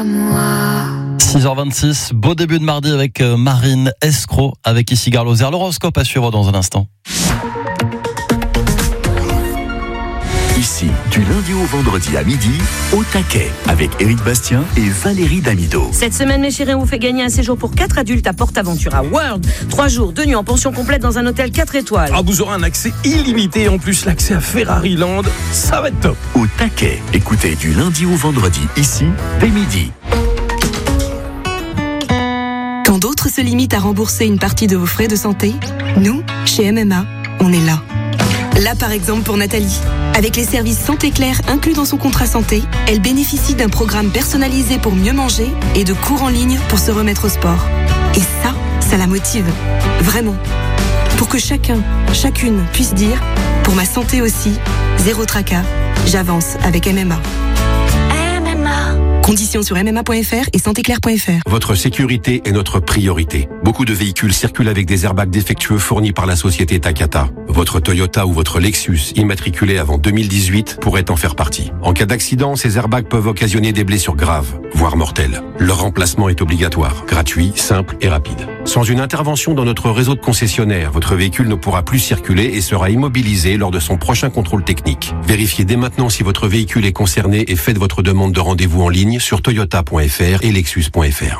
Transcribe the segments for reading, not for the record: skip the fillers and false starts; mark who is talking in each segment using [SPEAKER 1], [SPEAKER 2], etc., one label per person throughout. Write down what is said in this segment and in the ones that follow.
[SPEAKER 1] à moi.
[SPEAKER 2] 6h26, beau début de mardi avec Marine Escroc, avec ici Gare Lozère. L'horoscope à suivre dans un instant.
[SPEAKER 3] Ici, du lundi au vendredi à midi, au taquet, avec Éric Bastien et Valérie Damido.
[SPEAKER 4] Cette semaine, mes chéris, on vous fait gagner un séjour pour 4 adultes à PortAventura World. 3 jours, 2 nuits en pension complète dans un hôtel 4 étoiles.
[SPEAKER 5] Ah, vous aurez un accès illimité, en plus l'accès à Ferrari Land, ça va être top.
[SPEAKER 3] Au taquet, écoutez du lundi au vendredi, ici, dès midi.
[SPEAKER 6] Quand d'autres se limitent à rembourser une partie de vos frais de santé, nous, chez MMA, on est là. Là, par exemple, pour Nathalie. Avec les services Santé Claire inclus dans son contrat santé, elle bénéficie d'un programme personnalisé pour mieux manger et de cours en ligne pour se remettre au sport. Et ça la motive. Vraiment. Pour que chacun, chacune puisse dire « Pour ma santé aussi, zéro tracas, j'avance avec MMA ». Conditions sur MMA.fr et santéclair.fr.
[SPEAKER 7] Votre sécurité est notre priorité. Beaucoup de véhicules circulent avec des airbags défectueux fournis par la société Takata. Votre Toyota ou votre Lexus, immatriculé avant 2018, pourrait en faire partie. En cas d'accident, ces airbags peuvent occasionner des blessures graves, voire mortelles. Leur remplacement est obligatoire, gratuit, simple et rapide. Sans une intervention dans notre réseau de concessionnaires, votre véhicule ne pourra plus circuler et sera immobilisé lors de son prochain contrôle technique. Vérifiez dès maintenant si votre véhicule est concerné et faites votre demande de rendez-vous en ligne sur toyota.fr et lexus.fr.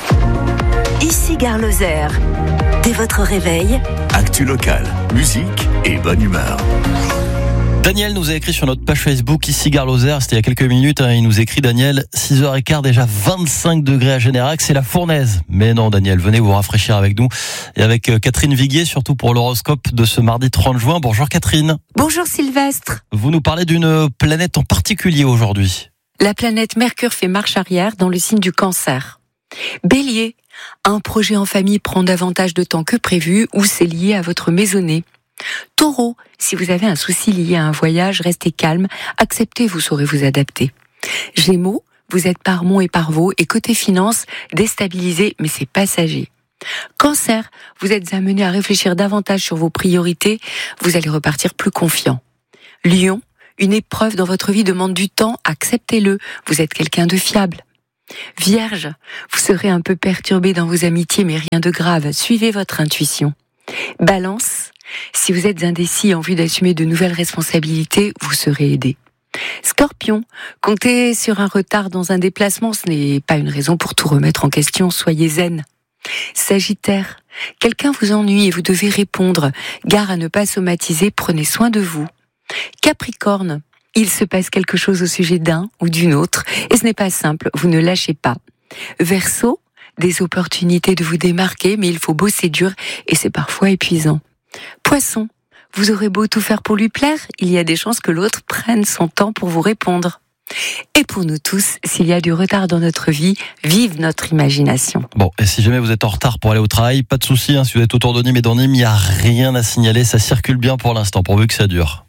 [SPEAKER 8] Ici Gare Lozère. Dès votre réveil,
[SPEAKER 3] Actu locale, musique et bonne humeur.
[SPEAKER 2] Daniel nous a écrit sur notre page Facebook, ici Gare Lozère, c'était il y a quelques minutes, il nous écrit Daniel, 6h15 déjà 25 degrés à Générac, c'est la fournaise. Mais non Daniel, venez vous rafraîchir avec nous et avec Catherine Viguier, surtout pour l'horoscope de ce mardi 30 juin. Bonjour Catherine.
[SPEAKER 9] Bonjour Sylvestre.
[SPEAKER 2] Vous nous parlez d'une planète en particulier aujourd'hui.
[SPEAKER 9] La planète Mercure fait marche arrière dans le signe du Cancer. Bélier, un projet en famille prend davantage de temps que prévu ou c'est lié à votre maisonnée. Taureau, si vous avez un souci lié à un voyage, restez calme, acceptez, vous saurez vous adapter. Gémeaux, vous êtes par Mont et par Vaux et côté finance, déstabilisé mais c'est passager. Cancer, vous êtes amené à réfléchir davantage sur vos priorités, vous allez repartir plus confiant. Lion, une épreuve dans votre vie demande du temps, acceptez-le, vous êtes quelqu'un de fiable. Vierge, vous serez un peu perturbé dans vos amitiés mais rien de grave, suivez votre intuition. Balance, si vous êtes indécis en vue d'assumer de nouvelles responsabilités, vous serez aidé. Scorpion, comptez sur un retard dans un déplacement, ce n'est pas une raison pour tout remettre en question, soyez zen. Sagittaire, quelqu'un vous ennuie et vous devez répondre, gare à ne pas somatiser, prenez soin de vous. Capricorne, il se passe quelque chose au sujet d'un ou d'une autre et ce n'est pas simple, vous ne lâchez pas. Verseau, des opportunités de vous démarquer mais il faut bosser dur et c'est parfois épuisant. Poisson, vous aurez beau tout faire pour lui plaire, il y a des chances que l'autre prenne son temps pour vous répondre. Et pour nous tous, s'il y a du retard dans notre vie, vive notre imagination.
[SPEAKER 2] Bon, et si jamais vous êtes en retard pour aller au travail, pas de souci, si vous êtes autour de Nîmes et dans Nîmes, il n'y a rien à signaler, ça circule bien pour l'instant, pourvu que ça dure.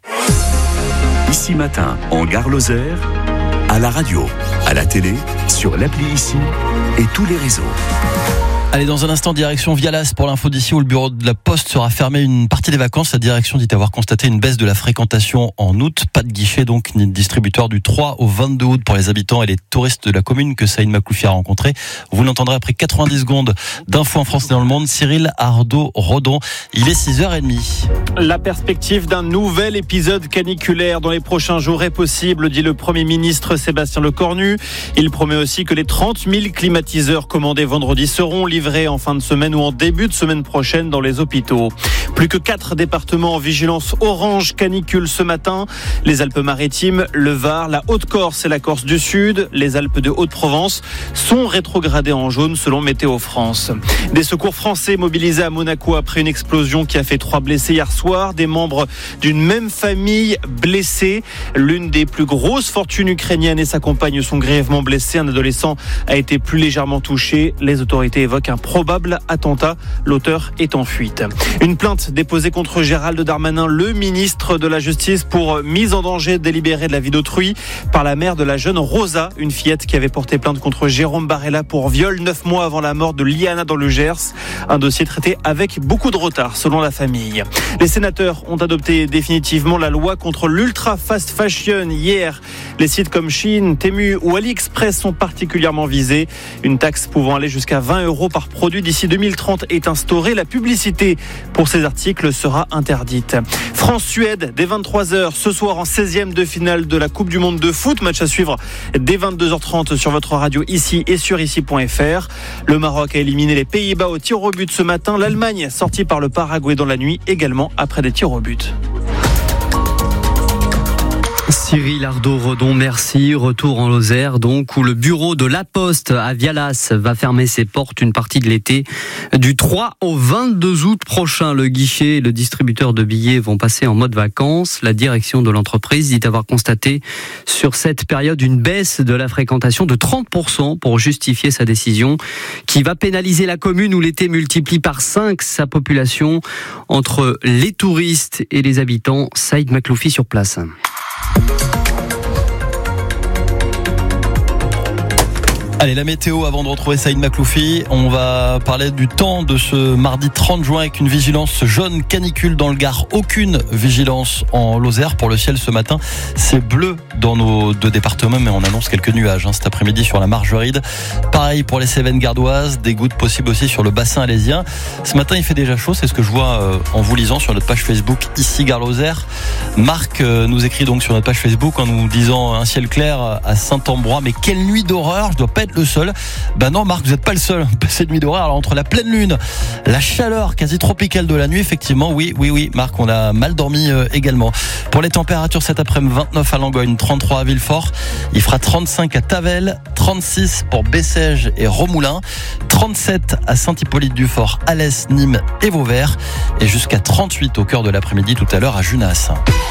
[SPEAKER 3] Ici matin, en Gare Lozère, à la radio, à la télé, sur l'appli Ici et tous les réseaux.
[SPEAKER 2] Allez, dans un instant, direction Vialas pour l'info d'ici où le bureau de la Poste sera fermé une partie des vacances. La direction dit avoir constaté une baisse de la fréquentation en août. Pas de guichet donc, ni de distributeur du 3 au 22 août pour les habitants et les touristes de la commune que Saïd Makloufi a rencontré. Vous l'entendrez après 90 secondes d'infos en France et dans le monde. Cyril Ardo-Rodon, il est 6h30.
[SPEAKER 10] La perspective d'un nouvel épisode caniculaire dans les prochains jours est possible, dit le Premier ministre Sébastien Lecornu. Il promet aussi que les 30 000 climatiseurs commandés vendredi seront livrés en fin de semaine ou en début de semaine prochaine dans les hôpitaux. Plus que 4 départements en vigilance orange canicule ce matin. Les Alpes-Maritimes, le Var, la Haute-Corse et la Corse du Sud, les Alpes de Haute-Provence sont rétrogradées en jaune selon Météo France. Des secours français mobilisés à Monaco après une explosion qui a fait 3 blessés hier soir. Des membres d'une même famille blessés. L'une des plus grosses fortunes ukrainiennes et sa compagne sont grièvement blessées. Un adolescent a été plus légèrement touché. Les autorités évoquent un probable attentat. L'auteur est en fuite. Une plainte déposée contre Gérald Darmanin, le ministre de la Justice, pour mise en danger délibérée de la vie d'autrui par la mère de la jeune Rosa, une fillette qui avait porté plainte contre Jérôme Barella pour viol 9 mois avant la mort de Liana dans le Gers. Un dossier traité avec beaucoup de retard selon la famille. Les sénateurs ont adopté définitivement la loi contre l'ultra fast fashion hier. Les sites comme Shein, Temu ou AliExpress sont particulièrement visés. Une taxe pouvant aller jusqu'à 20 € par produit d'ici 2030 est instaurée. La publicité pour ces articles sera interdite. France-Suède dès 23h ce soir en 16e de finale de la Coupe du Monde de foot. Match à suivre dès 22h30 sur votre radio ici et sur ici.fr. Le Maroc a éliminé les Pays-Bas au tir au but ce matin. L'Allemagne sortie par le Paraguay dans la nuit également après des tirs au but.
[SPEAKER 1] Cyril Ardo-Redon, merci. Retour en Lozère, donc, où le bureau de La Poste à Vialas va fermer ses portes une partie de l'été. Du 3 au 22 août prochain, le guichet et le distributeur de billets vont passer en mode vacances. La direction de l'entreprise dit avoir constaté sur cette période une baisse de la fréquentation de 30% pour justifier sa décision, qui va pénaliser la commune où l'été multiplie par 5 sa population. Entre les touristes et les habitants, Saïd Makloufi sur place.
[SPEAKER 2] Allez, la météo avant de retrouver Saïd Makloufi. On va parler du temps de ce mardi 30 juin avec une vigilance jaune canicule dans le Gard. Aucune vigilance en Lozère pour le ciel ce matin. C'est bleu dans nos 2 départements, mais on annonce quelques nuages cet après-midi sur la Margeride. Pareil pour les Cévennes gardoises, des gouttes possibles aussi sur le bassin alésien. Ce matin, il fait déjà chaud, c'est ce que je vois en vous lisant sur notre page Facebook ici Gare Lozère. Marc nous écrit donc sur notre page Facebook en nous disant un ciel clair à Saint-Ambrois, mais quelle nuit d'horreur, je dois pas être le seul. Non Marc, vous n'êtes pas le seul. Cette nuit d'horreur, alors entre la pleine lune, la chaleur quasi tropicale de la nuit, effectivement, oui Marc, on a mal dormi également. Pour les températures cet après-midi, 29 à Langogne, 33 à Villefort, il fera 35 à Tavel, 36 pour Bessèges et Romoulin, 37 à Saint-Hippolyte-du-Fort, Alès, Nîmes et Vauvert, et jusqu'à 38 au cœur de l'après-midi tout à l'heure à Junas.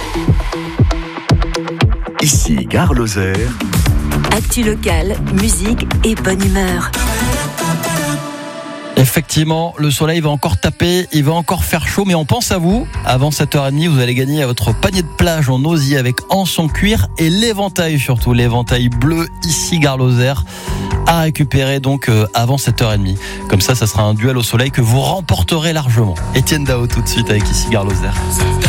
[SPEAKER 3] Ici Gare Lozère.
[SPEAKER 8] Actu locale, musique et bonne humeur.
[SPEAKER 2] Effectivement, le soleil va encore taper, il va encore faire chaud, mais on pense à vous. Avant 7h30, vous allez gagner votre panier de plage en osier avec anse en cuir et l'éventail surtout, l'éventail bleu ici Gare Lozère à récupérer donc avant 7h30. Comme ça sera un duel au soleil que vous remporterez largement. Étienne Dao tout de suite avec ici Gare Lozère.